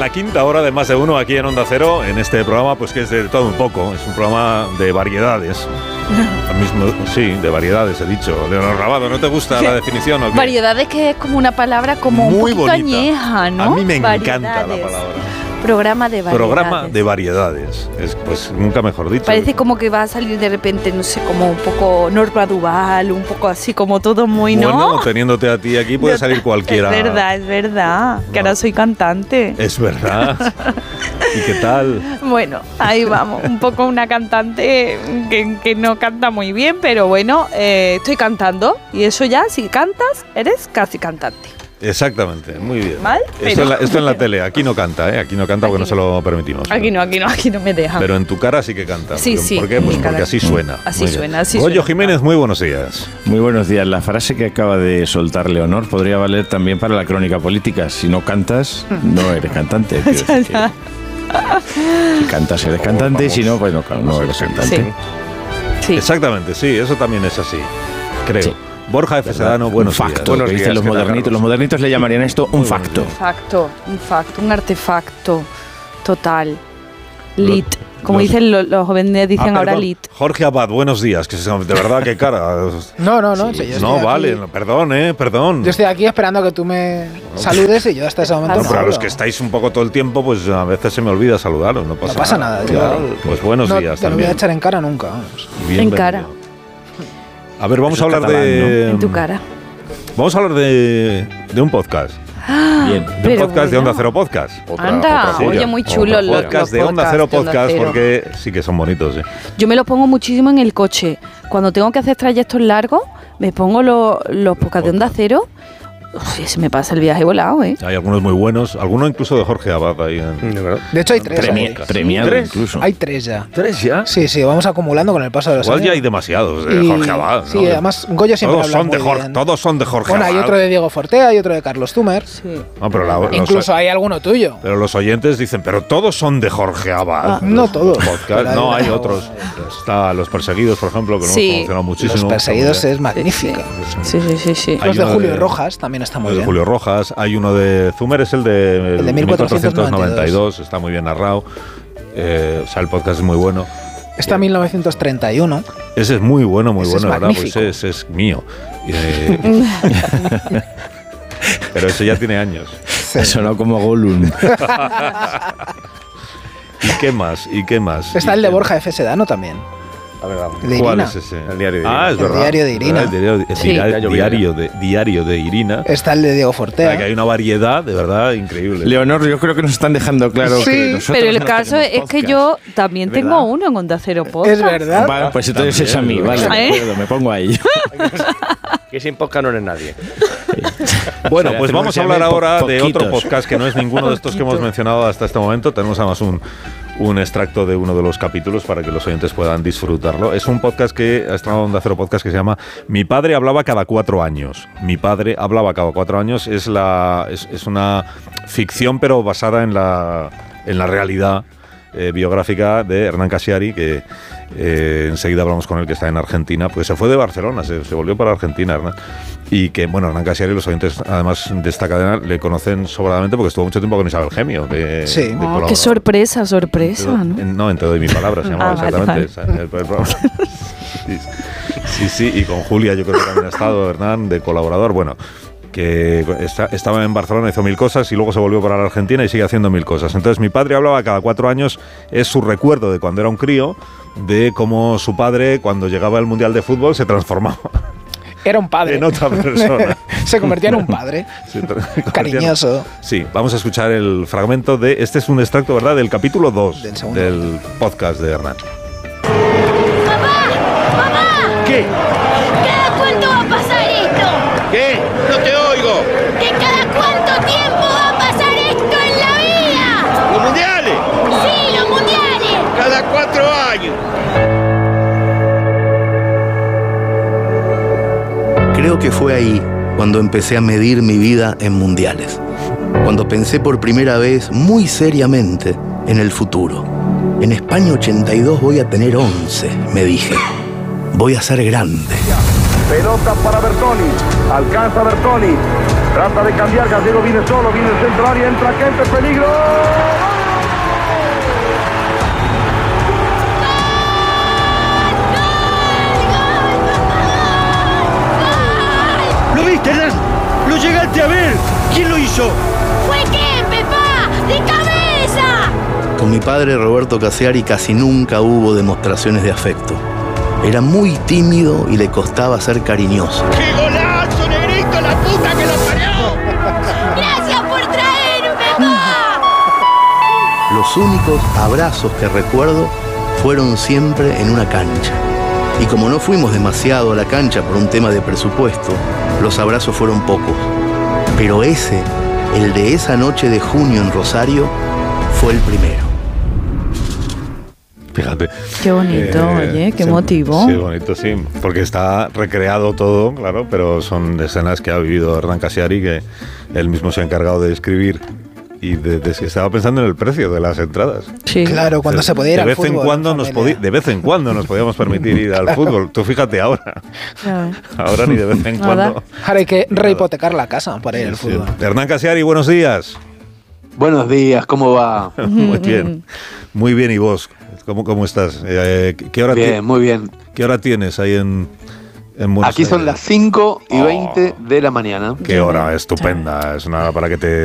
la quinta hora de Más de Uno aquí en Onda Cero, en este programa, pues que es de todo un poco. Es un programa de variedades. Sí, de variedades, he dicho. Leonor Rabado, ¿no te gusta la definición o qué? Variedades, que es como una palabra como muy un poquito bonita. añeja, ¿no? A mí me encanta Variedades. la palabra. Programa de variedades. Programa de variedades. Pues nunca mejor dicho. Parece como que va a salir de repente, no sé, como un poco Norma Duval, un poco así, como todo muy, ¿no? Bueno, teniéndote a ti aquí puede salir cualquiera. Es verdad. Que ahora soy cantante. Es verdad. ¿Y qué tal? Bueno, ahí vamos. Un poco una cantante que no canta muy bien, pero bueno, estoy cantando. Y eso ya, si cantas, eres casi cantante. Exactamente, muy bien. ¿Mal? Esto en la tele, aquí no canta, ¿eh? Aquí no canta porque no se lo permitimos. Aquí no me dejan. Pero en tu cara sí que canta. Sí. ¿Por qué? Pues porque así suena. Así suena. Goyo Jiménez, muy buenos días. Muy buenos días. La frase que acaba de soltar Leonor podría valer también para la crónica política. Si no cantas, no eres cantante. Si cantas, eres cantante, y si no, pues no eres cantante. Sí. Exactamente, sí, eso también es así, creo. Sí. Borja F. Sedano, buenos días. Buenos días, dicen los modernitos. Los modernitos le llamarían esto un facto. Un artefacto total. Lit. Como dicen los jóvenes, dicen ahora lit. Jorge Abad, buenos días. Que de verdad, qué cara. No. Sí, no, vale, perdón. Yo estoy aquí esperando a que tú me saludes y yo hasta ese momento. No, pero a los que estáis un poco todo el tiempo, pues a veces se me olvida saludaros. No pasa nada. Claro. Pues buenos días. Te lo voy a echar en cara nunca. En cara. A ver, vamos a hablar de... En tu cara. Vamos a hablar de un podcast. Bien. De un podcast de Onda Cero Podcast. Anda, oye, muy chulo los podcast de Onda Cero Podcast, porque sí que son bonitos. Yo me los pongo muchísimo en el coche. Cuando tengo que hacer trayectos largos, me pongo los podcasts de Onda Cero. Uf, se me pasa el viaje volado, ¿eh? Hay algunos muy buenos, algunos incluso de Jorge Abad ahí. De hecho hay 3. Premiado incluso. Hay 3 ya. ¿3 ya? Sí, vamos acumulando con el paso de los años. Igual ya hay demasiados de Jorge Abad, ¿no? Sí, además Goyo siempre habla muy bien. Todos son de Jorge Abad. Bueno, hay otro de Diego Fortea, hay otro de Carlos Zumer. Sí. No, pero incluso hay alguno tuyo. Pero los oyentes dicen, pero todos son de Jorge Abad. No todos. No, hay otros. Está Los Perseguidos, por ejemplo, que nos hemos promocionado muchísimo. Los Perseguidos es magnífica. Sí. Los de Julio Rojas también están muy bien. Los de Julio Rojas. Hay uno de Zumer, es el de 1492, está muy bien narrado. El podcast es muy bueno. Está 1931. Ese es muy bueno, ¿verdad? Magnífico. Pues ese es mío. Pero ese ya tiene años. Sonó como Gollum. ¿Y qué más? Está el de Borja F. Sedano también. A ver, de ¿cuál Irina. es ese? El diario de Irina. Irina. Es verdad. El diario de Irina. Diario de Irina. Está el de Diego Fortea. Que hay una variedad, de verdad, increíble. Leonor, yo creo que nos están dejando claro que nosotros pero el no caso tenemos es podcast. que yo también tengo uno en Onda Cero Podcast. Es verdad. Vale, pues entonces es a mí, vale, de acuerdo, me pongo ahí. Que sin podcast no eres nadie. Bueno, pues vamos a hablar ahora de otro Poquitos. podcast que no es ninguno de estos que hemos mencionado hasta este momento. Tenemos además un extracto de uno de los capítulos para que los oyentes puedan disfrutarlo. Es un podcast que ha estrenado Onda Cero Podcast que se llama Mi padre hablaba cada 4 años. Mi padre hablaba cada 4 años es una ficción, pero basada en la realidad biográfica de Hernán Cassiari, que enseguida hablamos con él, que está en Argentina, pues se fue de Barcelona, se volvió para Argentina, Hernán. Y que, bueno, Hernán Cassiari, los oyentes, además de esta cadena, le conocen sobradamente porque estuvo mucho tiempo con Isabel Gemio. Sí. Qué sorpresa, ¿no? No, en Te doy mi palabra, se llamaba exactamente. Vale. Sí, y con Julia yo creo que también ha estado, Hernán, de colaborador. Bueno, que estaba en Barcelona, hizo 1000 cosas y luego se volvió para la Argentina y sigue haciendo 1000 cosas. Entonces mi padre hablaba cada 4 años, es su recuerdo de cuando era un crío, de cómo su padre, cuando llegaba al Mundial de Fútbol, se transformaba. Era un padre. En otra persona. Se convertía en un padre. Cariñoso. Sí, vamos a escuchar el fragmento de... Este es un extracto, ¿verdad?, del capítulo 2 del podcast de Hernán. ¡Mamá! ¿Qué? ¿Cada cuánto va a pasar esto? ¿Qué? No te oigo. ¿Que cada cuánto tiempo va a pasar esto en la vida? ¿Los mundiales? Sí, los mundiales. Cada 4 años. Creo que fue ahí cuando empecé a medir mi vida en mundiales. Cuando pensé por primera vez, muy seriamente, en el futuro. En España 82 voy a tener 11, me dije. Voy a ser grande. Pelota para Bertoni. Alcanza Bertoni. Trata de cambiar, Gallego viene solo, viene el centro área, entra Kempe, peligro. ¿Lo viste, Hernán? ¿Lo llegaste a ver? ¿Quién lo hizo? ¡Fue Kempe, pa! ¡De cabeza! Con mi padre Roberto Cassiari casi nunca hubo demostraciones de afecto. Era muy tímido y le costaba ser cariñoso. ¡Qué golazo, negrito, la puta que lo parió! ¡Gracias por traerme, pa! Los únicos abrazos que recuerdo fueron siempre en una cancha. Y como no fuimos demasiado a la cancha por un tema de presupuesto, los abrazos fueron pocos. Pero ese, el de esa noche de junio en Rosario, fue el primero. Fíjate. Qué bonito, oye, qué motivo. Sí, bonito, sí. Porque está recreado todo, claro, pero son escenas que ha vivido Hernán Cassiari, que él mismo se ha encargado de escribir. Y estaba pensando en el precio de las entradas. Sí. Claro, cuando se podía ir al fútbol. De vez en cuando nos podíamos permitir ir al fútbol. Tú fíjate ahora. Ahora ni de vez en cuando. Ahora hay que rehipotecar la casa para ir al fútbol. Hernán Cassiari, buenos días. Buenos días, ¿cómo va? Muy bien. Muy bien, ¿y vos? ¿Cómo estás? ¿Qué hora bien, muy bien. ¿Qué hora tienes ahí en Buenos Aquí son Aires? las 5:20 de la mañana. Qué hora estupenda. Es una hora para que te